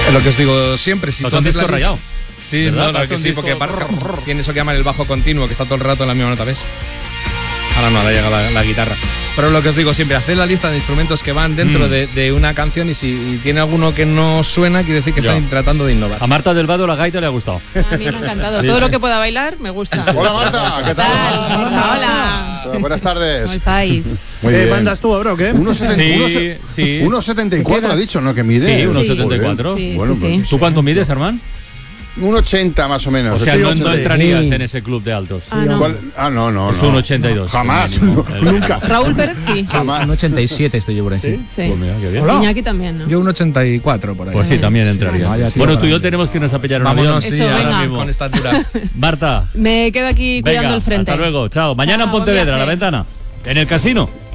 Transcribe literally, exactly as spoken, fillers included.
Es lo que os digo siempre. Si Lo tú haces disco la rayado. lista- Sí, ¿verdad? no, no, Parece que un sí, disco- porque Barca tiene eso que llaman el bajo continuo, que está todo el rato en la misma nota, ¿ves? Ahora no, ahora llega la, la guitarra. Pero lo que os digo siempre, haced la lista de instrumentos que van dentro Mm. de, de una canción y si y tiene alguno que no suena, quiere decir que Ya. están tratando de innovar. A Marta del Vado la gaita le ha gustado. A mí me ha encantado. Sí, Todo sí. lo que pueda bailar me gusta. Hola Marta, ¿qué tal? Hola, hola. Buenas tardes. ¿Cómo estáis? Muy ¿Qué bien. mandas tú ahora o qué? uno setenta y cuatro, Sí, sí. uno setenta y cuatro ha dicho, ¿no? Que mide. Sí, uno Sí. setenta y cuatro. Sí, Bueno, sí, pues, sí. ¿Tú cuánto mides, Armán? un ochenta más o menos. O sea, Sí, no, no ochenta. entrarías en ese club de altos. Ah, no. ¿Cuál? Ah, no, no, Es no. un ochenta y dos. Jamás, mínimo. no, nunca. Raúl Pérez, sí. Jamás. Un ochenta y siete estoy yo por ahí, sí. Sí. Pues mira, qué bien. Hola. Iñaki también, ¿no? Yo un ochenta y cuatro por ahí. Pues sí, también entraría. Vaya, tío, Bueno, tú y para yo mí. tenemos que irnos a pillar un Vámonos, avión. sí, Eso, ahora venga. mismo con esta altura. Marta, Me quedo aquí venga, cuidando el frente. hasta luego. Chao. Mañana en Chao, buen Pontevedra, a la viaje. ventana. En el casino.